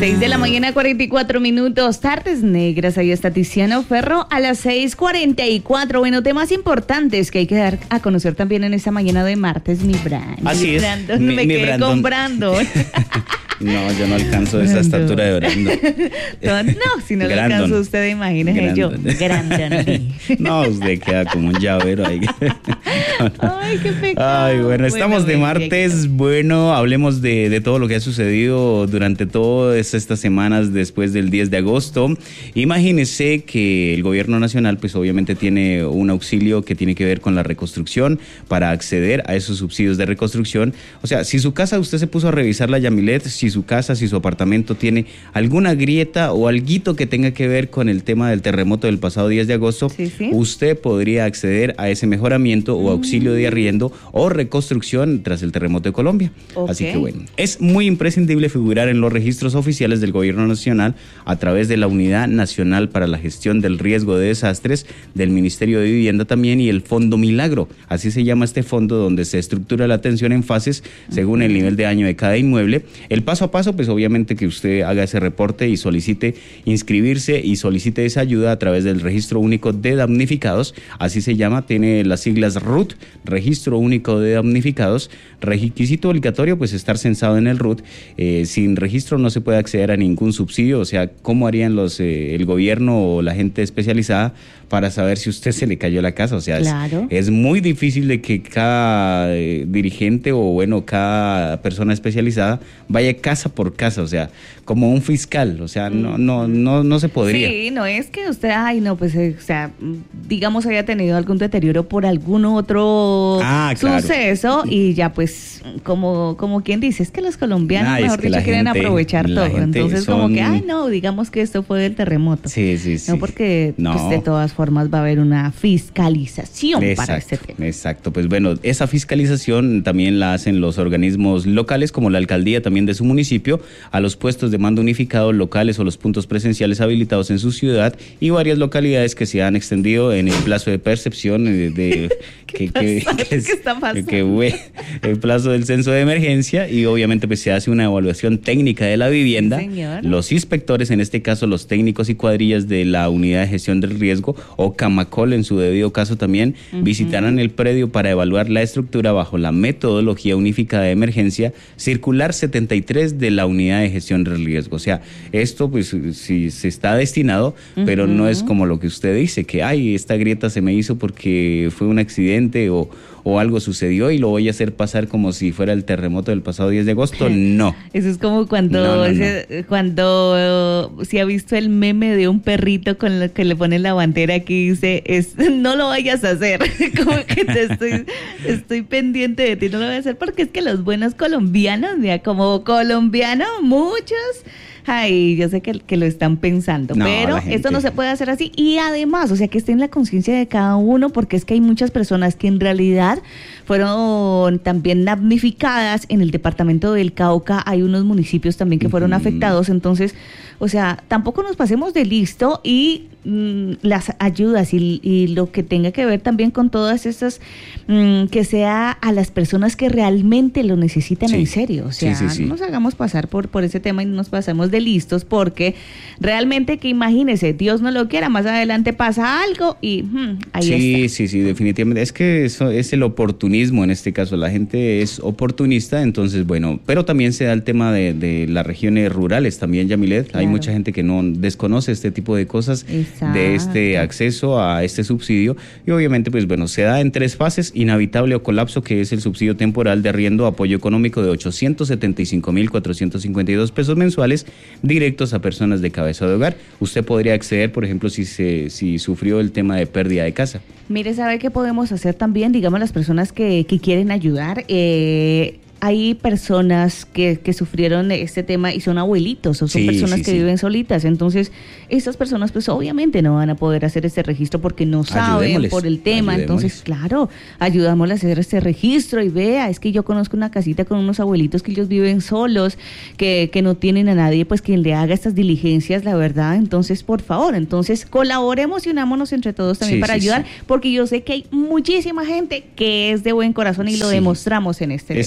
6 de la mañana, 44 minutos, tardes negras. Ahí está Tiziano Ferro a las 6:44. Bueno, temas importantes que hay que dar a conocer también en esta mañana de martes, mi Brandon. Así es. Me quedé con Brandon. No, yo no alcanzo esa estatura de Brandon. No, si no lo alcanzó usted, imagínese yo. Brandon. No, usted queda como un llavero ahí. Ay, qué pecado. Ay, bueno, estamos de martes. Bueno, hablemos de todo lo que ha sucedido durante todas estas semanas después del 10 de agosto. Imagínese que el gobierno nacional, pues obviamente tiene un auxilio que tiene que ver con la reconstrucción para acceder a esos subsidios de reconstrucción. O sea, si su casa, usted se puso a revisar la Yamilet, si su casa, si su apartamento tiene alguna grieta o alguito que tenga que ver con el tema del terremoto del pasado 10 de agosto, sí. Usted podría acceder a ese mejoramiento o auxilio de arriendo o reconstrucción tras el terremoto de Colombia. Okay. Así que bueno, es muy imprescindible figurar en los registros oficiales del gobierno nacional a través de la Unidad Nacional para la Gestión del Riesgo de Desastres del Ministerio de Vivienda también y el Fondo Milagro. Así se llama este fondo, donde se estructura la atención en fases según el nivel de daño de cada inmueble. El paso a paso, pues obviamente que usted haga ese reporte y solicite inscribirse y solicite esa ayuda a través del Registro Único de Damnificados, así se llama, tiene las siglas RUT, Registro Único de Damnificados. Requisito obligatorio, pues estar censado en el RUT. Sin registro no se puede acceder a ningún subsidio. O sea, ¿cómo harían el gobierno o la gente especializada para saber si usted se le cayó la casa? O sea, claro. es muy difícil de que cada dirigente o bueno, cada persona especializada vaya casa por casa, o sea, como un fiscal, o sea, no se podría. Sí, no es que usted, pues, o sea, digamos haya tenido algún deterioro por algún otro suceso y ya pues, como quien dice, es que los colombianos, mejor dicho, quieren aprovechar todo, entonces como que, digamos que esto fue del terremoto. Sí. No, porque pues, de todas formas va a haber una fiscalización para este tema. Exacto, pues bueno, esa fiscalización también la hacen los organismos locales, como la alcaldía también de su municipio, a los puestos de mando unificado locales o los puntos presenciales habilitados en su ciudad y varias localidades que se han extendido en el plazo de percepción ¿Qué está pasando? El plazo del censo de emergencia y obviamente pues se hace una evaluación técnica de la vivienda. Sí, los inspectores, en este caso los técnicos y cuadrillas de la Unidad de Gestión del Riesgo o Camacol en su debido caso también, visitarán el predio para evaluar la estructura bajo la metodología unificada de emergencia circular 73 de la Unidad de Gestión del Riesgo. O sea, esto pues sí se está destinado, pero no es como lo que usted dice, que esta grieta se me hizo porque fue un accidente o algo sucedió y lo voy a hacer pasar como si fuera el terremoto del pasado 10 de agosto. No. Eso es como cuando si ha visto el meme de un perrito con lo que le pone la bandera que dice, no lo vayas a hacer. Como que estoy pendiente de ti, no lo voy a hacer porque es que los buenos colombianos, mira, como colombiano, muchos... Ay, yo sé que lo están pensando, pero esto no se puede hacer así. Y además, o sea, que esté en la conciencia de cada uno, porque es que hay muchas personas que en realidad fueron también damnificadas. En el departamento del Cauca hay unos municipios también que fueron afectados. Entonces, o sea, tampoco nos pasemos de listo y las ayudas y lo que tenga que ver también con todas estas, que sea a las personas que realmente lo necesitan en serio. O sea, no nos hagamos pasar por ese tema y no nos pasemos de listos, porque realmente que imagínese, Dios no lo quiera, más adelante pasa algo y ahí está. Sí, definitivamente. Es que eso es el oportunismo en este caso. La gente es oportunista, entonces bueno, pero también se da el tema de las regiones rurales también, Yamilet. Claro. Hay mucha gente que no desconoce este tipo de cosas. Exacto. De este acceso a este subsidio y obviamente pues bueno, se da en 3 fases: inhabitable o colapso, que es el subsidio temporal de arriendo, apoyo económico de 875,452 pesos mensuales directos a personas de cabeza de hogar. Usted podría acceder, por ejemplo, si sufrió el tema de pérdida de casa. Mire, ¿sabe qué podemos hacer también? Digamos, las personas que quieren ayudar, hay personas que sufrieron este tema y son abuelitos o son personas que viven solitas. Entonces, estas personas pues obviamente no van a poder hacer este registro porque no saben por el tema. Entonces, claro, ayudámosles a hacer este registro y vea, es que yo conozco una casita con unos abuelitos que ellos viven solos, que no tienen a nadie pues quien le haga estas diligencias, la verdad. Entonces, por favor, colaboremos y unámonos entre todos también para ayudar, porque yo sé que hay muchísima gente que es de buen corazón y lo demostramos en este. Estaba mirando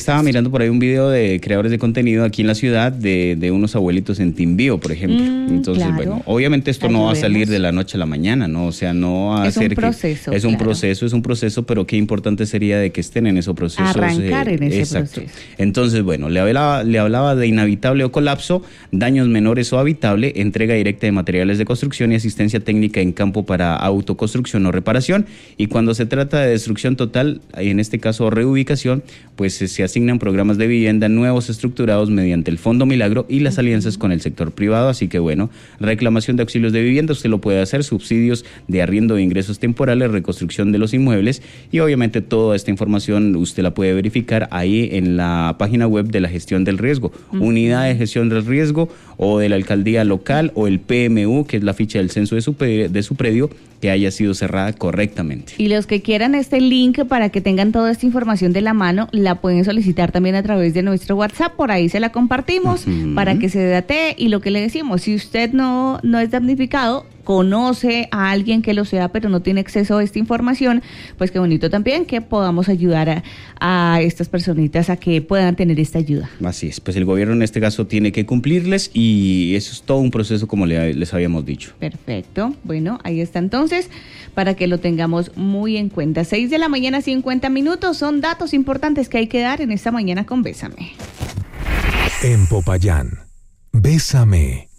mirando por ahí un video de creadores de contenido aquí en la ciudad de unos abuelitos en Timbío, por ejemplo. Entonces, claro. bueno, obviamente esto no va a salir de la noche a la mañana, ¿no? O sea, no va a ser un proceso, es un proceso, pero qué importante sería de que estén en esos procesos. Arrancar en ese proceso. Entonces, bueno, le hablaba de inhabitable o colapso, daños menores o habitable, entrega directa de materiales de construcción y asistencia técnica en campo para autoconstrucción o reparación. Y cuando se trata de destrucción total, en este caso reubicación, pues se asignan programas de vivienda nuevos estructurados mediante el Fondo Milagro y las alianzas con el sector privado. Así que bueno, reclamación de auxilios de vivienda, usted lo puede hacer, subsidios de arriendo de ingresos temporales, reconstrucción de los inmuebles, y obviamente toda esta información usted la puede verificar ahí en la página web de la gestión del riesgo, unidad de gestión del riesgo, o de la alcaldía local, o el PMU, que es la ficha del censo de su predio, que haya sido cerrada correctamente. Y los que quieran este link para que tengan toda esta información de la mano, la pueden solicitar también a través de nuestro WhatsApp, por ahí se la compartimos para que se datee. Y lo que le decimos, si usted no es damnificado, conoce a alguien que lo sea, pero no tiene acceso a esta información, pues qué bonito también que podamos ayudar a estas personitas a que puedan tener esta ayuda. Así es, pues el gobierno en este caso tiene que cumplirles y eso es todo un proceso como les habíamos dicho. Perfecto, bueno, ahí está entonces, para que lo tengamos muy en cuenta. 6 de la mañana, 50 minutos, son datos importantes que hay que dar en esta mañana con Bésame. En Popayán, Bésame.